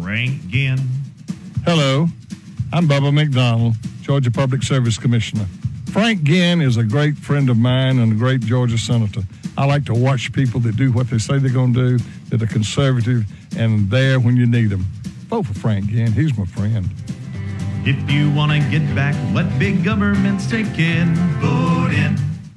Frank Ginn. Hello, I'm Bubba McDonald, Georgia Public Service Commissioner. Frank Ginn is a great friend of mine and a great Georgia senator. I like to watch people that do what they say they're going to do, that are conservative and there when you need them. Vote for Frank Ginn. He's my friend. If you want to get back what big government's taking, vote in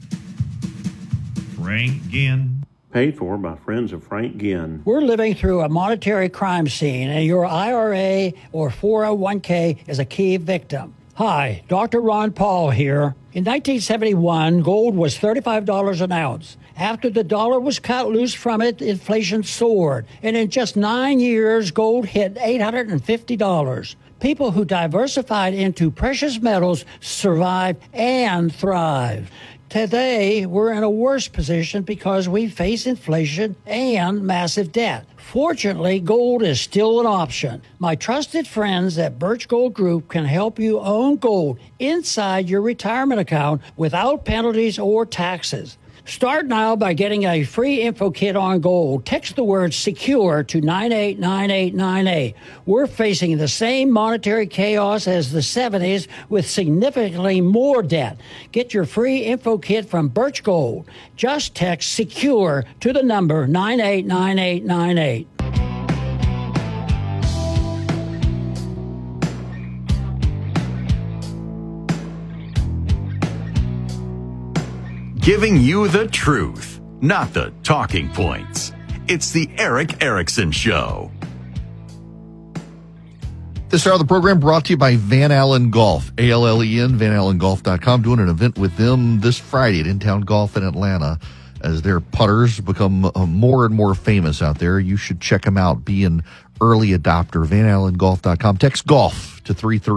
Frank Ginn. Paid for by friends of Frank Ginn. We're living through a monetary crime scene, and your IRA or 401k is a key victim. Hi, Dr. Ron Paul here. In 1971, gold was $35 an ounce. After the dollar was cut loose from it, inflation soared. And in just 9 years, gold hit $850. People who diversified into precious metals survived and thrived. Today, we're in a worse position because we face inflation and massive debt. Fortunately, gold is still an option. My trusted friends at Birch Gold Group can help you own gold inside your retirement account without penalties or taxes. Start now by getting a free info kit on gold. Text the word SECURE to 989898. We're facing the same monetary chaos as the 70s with significantly more debt. Get your free info kit from Birch Gold. Just text SECURE to the number 989898. Giving you the truth, not the talking points. It's the Erick Erickson Show. This hour of the program brought to you by Van Allen Golf, ALLEN, VanAllenGolf.com, doing an event with them this Friday at In-Town Golf in Atlanta. As their putters become more and more famous out there, you should check them out. Be an early adopter, VanAllenGolf.com. Text GOLF to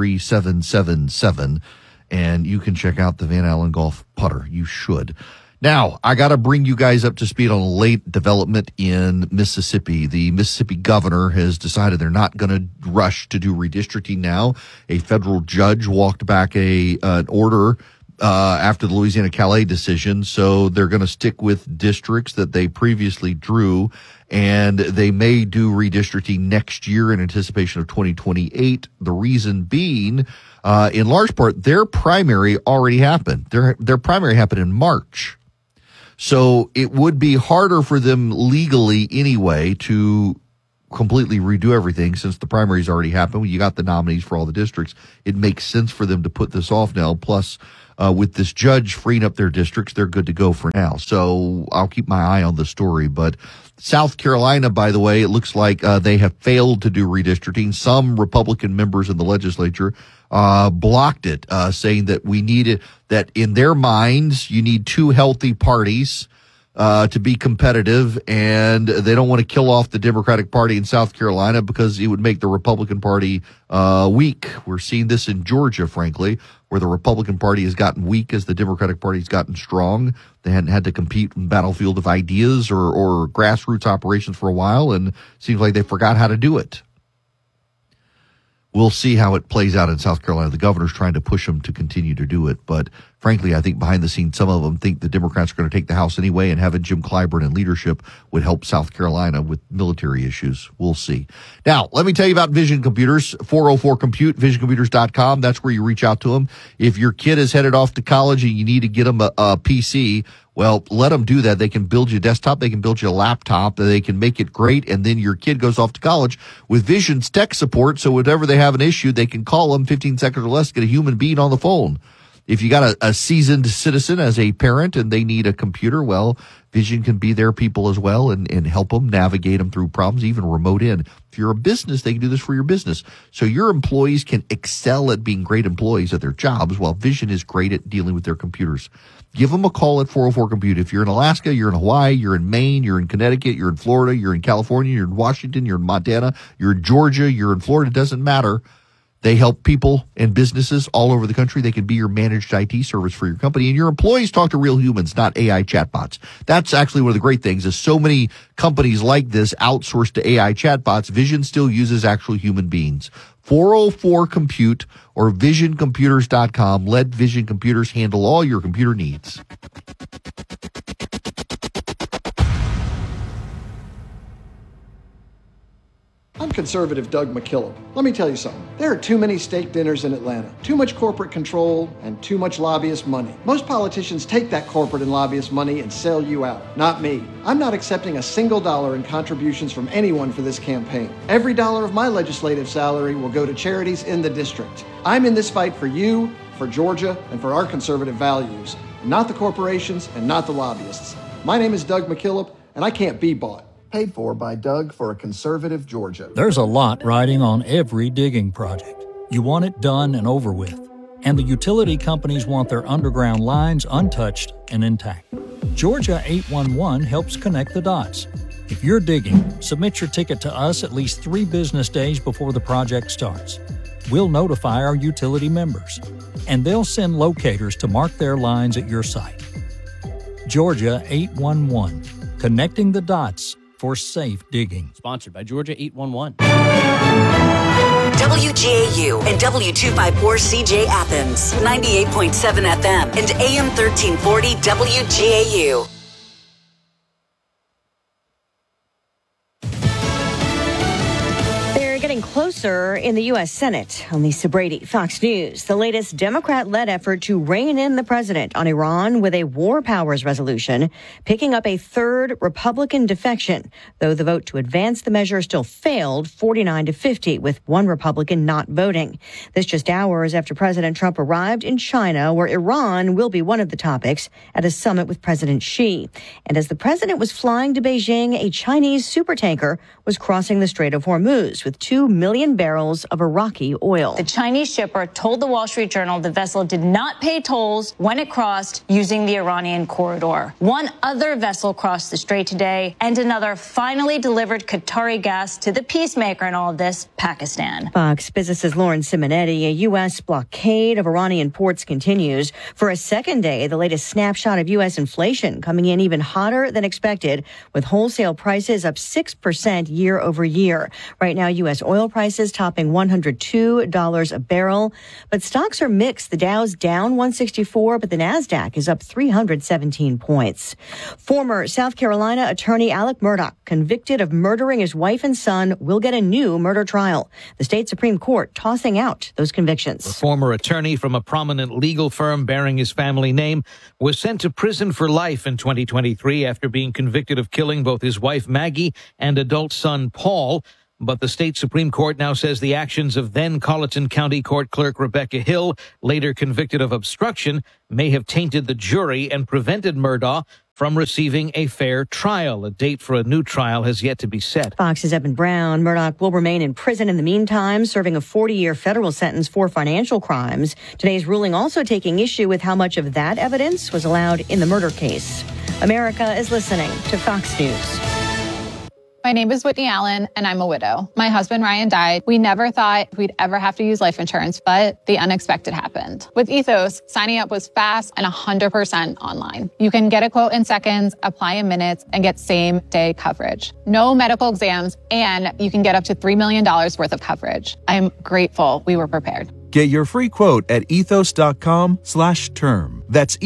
33777. And you can check out the Van Allen Golf putter. You should. Now, I got to bring you guys up to speed on a late development in Mississippi. The Mississippi governor has decided they're not going to rush to do redistricting now. A federal judge walked back an order after the Louisiana Calais decision, so they're going to stick with districts that they previously drew, and they may do redistricting next year in anticipation of 2028. The reason being, in large part, their primary already happened. Their primary happened in March. So it would be harder for them legally anyway to completely redo everything since the primaries already happened. When you got the nominees for all the districts, it makes sense for them to put this off now. Plus, with this judge freeing up their districts, they're good to go for now. So I'll keep my eye on the story. But South Carolina, by the way, it looks like they have failed to do redistricting. Some Republican members in the legislature blocked it, saying that we needed that in their minds, you need two healthy parties to be competitive, and they don't want to kill off the Democratic Party in South Carolina because it would make the Republican Party weak. We're seeing this in Georgia, frankly, where the Republican Party has gotten weak as the Democratic Party has gotten strong. They hadn't had to compete in battlefield of ideas or grassroots operations for a while, and it seems like they forgot how to do it. We'll see how it plays out in South Carolina. The governor's trying to push them to continue to do it. But frankly, I think behind the scenes, some of them think the Democrats are going to take the House anyway, and having Jim Clyburn in leadership would help South Carolina with military issues. We'll see. Now, let me tell you about Vision Computers, 404-COMPUTE, visioncomputers.com. That's where you reach out to them. If your kid is headed off to college and you need to get them a PC, well, let them do that. They can build you a desktop. They can build you a laptop. They can make it great. And then your kid goes off to college with Vision's tech support. So whenever they have an issue, they can call them 15 seconds or less, get a human being on the phone. If you got a seasoned citizen as a parent and they need a computer, well, Vision can be their people as well and help them navigate them through problems, even remote in. If you're a business, they can do this for your business. So your employees can excel at being great employees at their jobs while Vision is great at dealing with their computers. Give them a call at 404-COMPUTE. If you're in Alaska, you're in Hawaii, you're in Maine, you're in Connecticut, you're in Florida, you're in California, you're in Washington, you're in Montana, you're in Georgia, you're in Florida, it doesn't matter. They help people and businesses all over the country. They can be your managed IT service for your company. And your employees talk to real humans, not AI chatbots. That's actually one of the great things is so many companies like this outsource to AI chatbots. Vision still uses actual human beings. 404-COMPUTE or visioncomputers.com. Let Vision Computers handle all your computer needs. I'm conservative Doug McKillop. Let me tell you something. There are too many steak dinners in Atlanta, too much corporate control, and too much lobbyist money. Most politicians take that corporate and lobbyist money and sell you out. Not me. I'm not accepting a single dollar in contributions from anyone for this campaign. Every dollar of my legislative salary will go to charities in the district. I'm in this fight for you, for Georgia, and for our conservative values, not the corporations and not the lobbyists. My name is Doug McKillop, and I can't be bought. Paid for by Doug for a conservative Georgia. There's a lot riding on every digging project. You want it done and over with. And the utility companies want their underground lines untouched and intact. Georgia 811 helps connect the dots. If you're digging, submit your ticket to us at least 3 business days before the project starts. We'll notify our utility members, and they'll send locators to mark their lines at your site. Georgia 811, connecting the dots for safe digging. Sponsored by Georgia 811. WGAU and W254CJ Athens, 98.7 FM and AM 1340 WGAU. Getting closer in the U.S. Senate. On Lisa Brady, Fox News. The latest Democrat-led effort to rein in the president on Iran with a war powers resolution, picking up a third Republican defection, though the vote to advance the measure still failed 49-50, with one Republican not voting. This just hours after President Trump arrived in China, where Iran will be one of the topics at a summit with President Xi. And as the president was flying to Beijing, a Chinese supertanker was crossing the Strait of Hormuz with 2 million barrels of Iraqi oil. The Chinese shipper told the Wall Street Journal the vessel did not pay tolls when it crossed using the Iranian corridor. One other vessel crossed the strait today, and another finally delivered Qatari gas to the peacemaker in all of this, Pakistan. Fox Business's Lauren Simonetti. A U.S. blockade of Iranian ports continues. For a second day, the latest snapshot of U.S. inflation coming in even hotter than expected, with wholesale prices up 6% year over year. Right now, U.S. oil prices topping $102 a barrel. But stocks are mixed. The Dow's down 164, but the NASDAQ is up 317 points. Former South Carolina attorney Alec Murdaugh, convicted of murdering his wife and son, will get a new murder trial. The state Supreme Court tossing out those convictions. The former attorney from a prominent legal firm bearing his family name was sent to prison for life in 2023 after being convicted of killing both his wife Maggie and adult son Paul. But the state Supreme Court now says the actions of then Colleton County Court Clerk Rebecca Hill, later convicted of obstruction, may have tainted the jury and prevented Murdaugh from receiving a fair trial. A date for a new trial has yet to be set. Fox's Evan Brown. Murdaugh will remain in prison in the meantime, serving a 40-year federal sentence for financial crimes. Today's ruling also taking issue with how much of that evidence was allowed in the murder case. America is listening to Fox News. My name is Whitney Allen, and I'm a widow. My husband, Ryan, died. We never thought we'd ever have to use life insurance, but the unexpected happened. With Ethos, signing up was fast and 100% online. You can get a quote in seconds, apply in minutes, and get same-day coverage. No medical exams, and you can get up to $3 million worth of coverage. I'm grateful we were prepared. Get your free quote at ethos.com/term. That's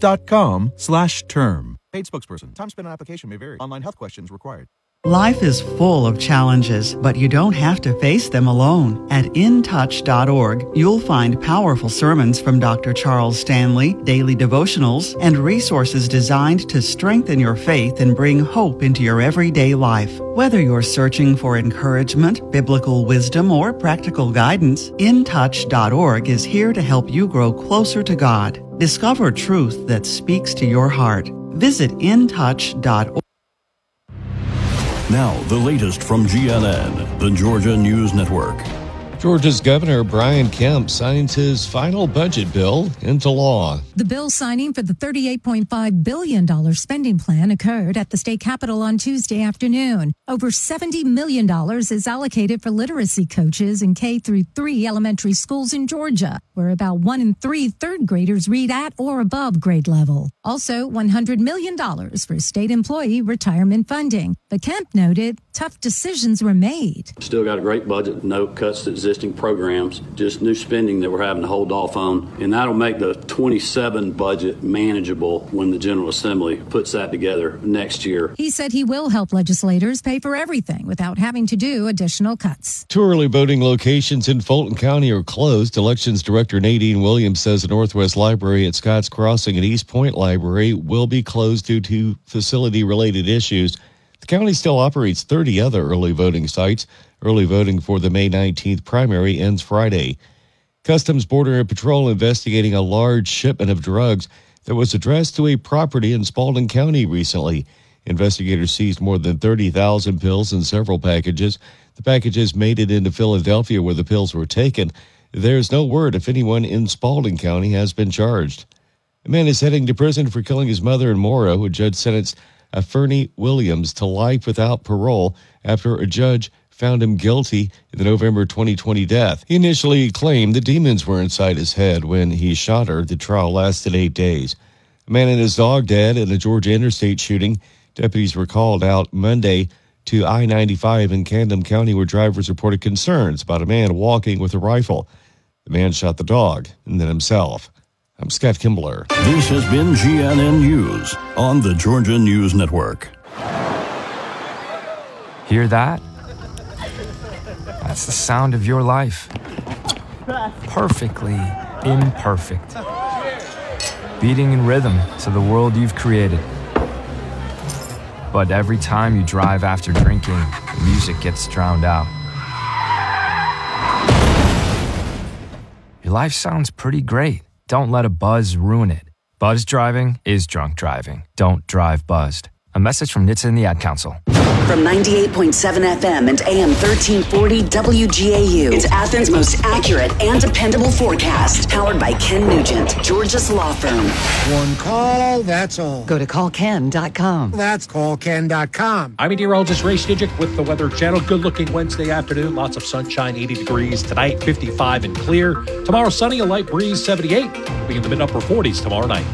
ethos.com/term. Paid spokesperson. Time spent on application may vary. Online health questions required. Life is full of challenges, but you don't have to face them alone. At intouch.org, you'll find powerful sermons from Dr. Charles Stanley, daily devotionals, and resources designed to strengthen your faith and bring hope into your everyday life. Whether you're searching for encouragement, biblical wisdom, or practical guidance, intouch.org is here to help you grow closer to God. Discover truth that speaks to your heart. Visit intouch.org. Now, the latest from GNN, the Georgia News Network. Georgia's Governor Brian Kemp signs his final budget bill into law. The bill signing for the $38.5 billion spending plan occurred at the state capitol on Tuesday afternoon. Over $70 million is allocated for literacy coaches in K-3 elementary schools in Georgia, where about 1 in 3 third graders read at or above grade level. Also, $100 million for state employee retirement funding. But Kemp noted tough decisions were made. Still got a great budget, no cuts to existing programs, just new spending that we're having to hold off on. And that'll make the 27 budget manageable when the General Assembly puts that together next year. He said he will help legislators pay for everything without having to do additional cuts. Two early voting locations in Fulton County are closed. Elections Director Nadine Williams says the Northwest Library at Scotts Crossing and East Point Library will be closed due to facility-related issues. The county still operates 30 other early voting sites. Early voting for the May 19th primary ends Friday. Customs, Border, and Patrol investigating a large shipment of drugs that was addressed to a property in Spalding County recently. Investigators seized more than 30,000 pills in several packages. The packages made it into Philadelphia where the pills were taken. There's no word if anyone in Spalding County has been charged. A man is heading to prison for killing his mother in Morrow. A judge sentenced Fernie Williams to life without parole after a judge found him guilty in the November 2020 death. He initially claimed the demons were inside his head when he shot her. The trial lasted 8 days. A man and his dog dead in a Georgia interstate shooting. Deputies were called out Monday to I-95 in Camden County where drivers reported concerns about a man walking with a rifle. The man shot the dog and then himself. I'm Scott Kimbler. This has been GNN News on the Georgia News Network. Hear that? That's the sound of your life. Perfectly imperfect. Beating in rhythm to the world you've created. But every time you drive after drinking, the music gets drowned out. Your life sounds pretty great. Don't let a buzz ruin it. Buzz driving is drunk driving. Don't drive buzzed. A message from NHTSA and the Ad Council. From 98.7 FM and AM 1340 WGAU, it's Athens' most accurate and dependable forecast. Powered by Ken Nugent, Georgia's law firm. One call, that's all. Go to callken.com. That's callken.com. I'm meteorologist Ray Stidgick with the Weather Channel. Good-looking Wednesday afternoon. Lots of sunshine, 80 degrees. Tonight, 55 and clear. Tomorrow, sunny, a light breeze, 78. We'll be in the mid-upper 40s tomorrow night.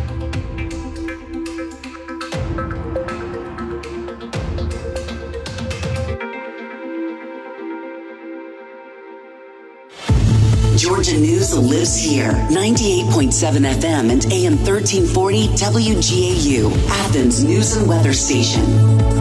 Georgia News lives here. 98.7 FM and AM 1340 WGAU, Athens News and Weather Station.